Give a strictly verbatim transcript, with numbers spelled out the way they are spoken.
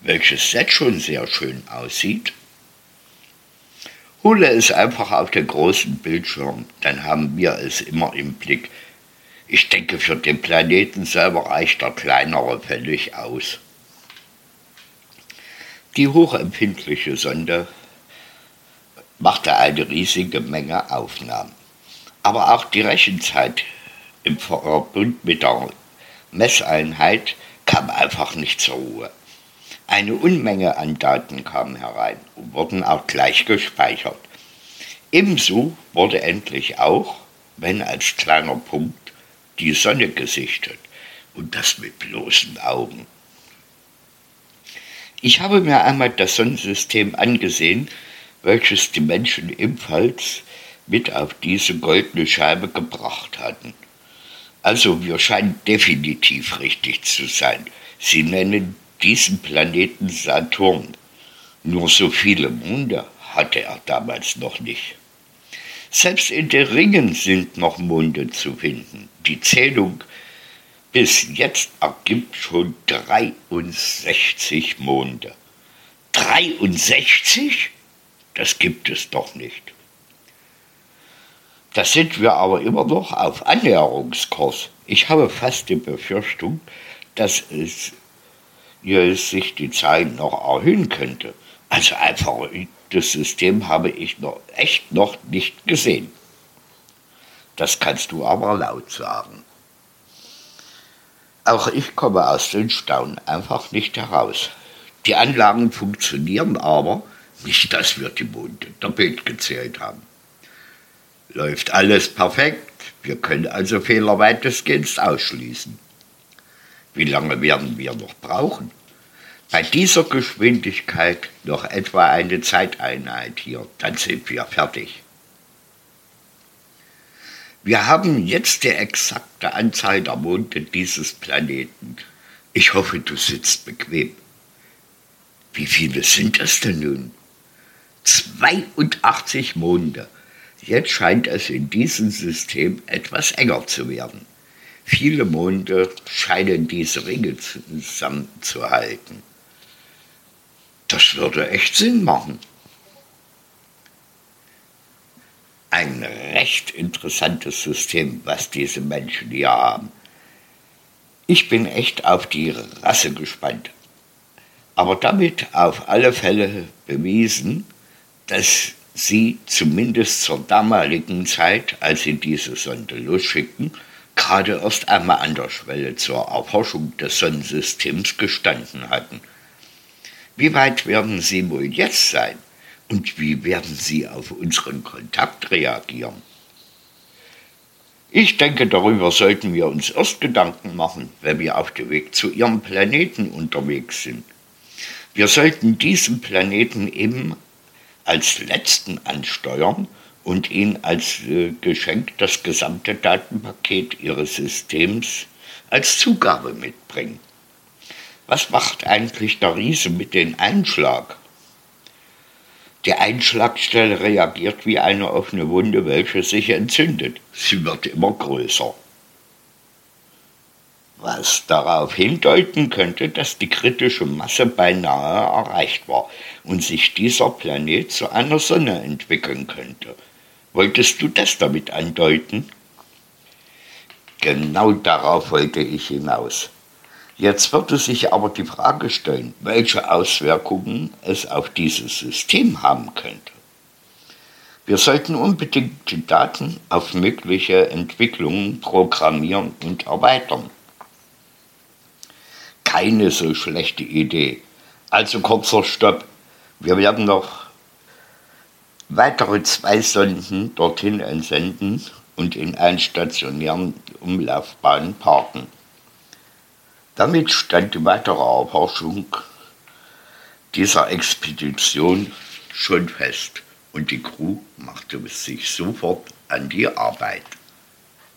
welches jetzt schon sehr schön aussieht. Hole es einfach auf den großen Bildschirm, dann haben wir es immer im Blick. Ich denke, für den Planeten selber reicht der kleinere völlig aus. Die hochempfindliche Sonde machte eine riesige Menge Aufnahmen. Aber auch die Rechenzeit im Verbund mit der Messeinheit kam einfach nicht zur Ruhe. Eine Unmenge an Daten kamen herein und wurden auch gleich gespeichert. Ebenso wurde endlich auch, wenn als kleiner Punkt, die Sonne gesichtet, und das mit bloßen Augen. Ich habe mir einmal das Sonnensystem angesehen, welches die Menschen ebenfalls mit auf diese goldene Scheibe gebracht hatten. Also wir scheinen definitiv richtig zu sein. Sie nennen diesen Planeten Saturn. Nur so viele Monde hatte er damals noch nicht. Selbst in den Ringen sind noch Monde zu finden. Die Zählung bis jetzt ergibt schon dreiundsechzig Monde. dreiundsechzig? Das gibt es doch nicht. Da sind wir aber immer noch auf Annäherungskurs. Ich habe fast die Befürchtung, dass es hier sich die Zahl noch erhöhen könnte. Also ein verrücktes System habe ich noch echt noch nicht gesehen. Das kannst du aber laut sagen. Auch ich komme aus dem Staunen einfach nicht heraus. Die Anlagen funktionieren aber, nicht dass wir die Monde doppelt gezählt haben. Läuft alles perfekt, wir können also Fehler weitestgehend ausschließen. Wie lange werden wir noch brauchen? Bei dieser Geschwindigkeit noch etwa eine Zeiteinheit hier, dann sind wir fertig. Wir haben jetzt die exakte Anzahl der Monde dieses Planeten. Ich hoffe, du sitzt bequem. Wie viele sind es denn nun? zweiundachtzig Monde. Jetzt scheint es in diesem System etwas enger zu werden. Viele Monde scheinen diese Ringe zusammenzuhalten. Das würde echt Sinn machen. Ein recht interessantes System, was diese Menschen hier haben. Ich bin echt auf die Rasse gespannt. Aber damit auf alle Fälle bewiesen, dass sie zumindest zur damaligen Zeit, als sie diese Sonde losschickten, gerade erst einmal an der Schwelle zur Erforschung des Sonnensystems gestanden hatten. Wie weit werden sie wohl jetzt sein? Und wie werden sie auf unseren Kontakt reagieren? Ich denke, darüber sollten wir uns erst Gedanken machen, wenn wir auf dem Weg zu ihrem Planeten unterwegs sind. Wir sollten diesen Planeten eben als letzten ansteuern und ihnen als äh, Geschenk das gesamte Datenpaket ihres Systems als Zugabe mitbringen. Was macht eigentlich der Riese mit dem Einschlag? Die Einschlagstelle reagiert wie eine offene Wunde, welche sich entzündet. Sie wird immer größer. Was darauf hindeuten könnte, dass die kritische Masse beinahe erreicht war und sich dieser Planet zu einer Sonne entwickeln könnte. Wolltest du das damit andeuten? Genau darauf wollte ich hinaus. Jetzt würde sich aber die Frage stellen, welche Auswirkungen es auf dieses System haben könnte. Wir sollten unbedingt die Daten auf mögliche Entwicklungen programmieren und erweitern. Keine so schlechte Idee. Also kurzer Stopp. Wir werden noch weitere zwei Sonden dorthin entsenden und in einen stationären Umlaufbahn parken. Damit stand die weitere Erforschung dieser Expedition schon fest und die Crew machte sich sofort an die Arbeit.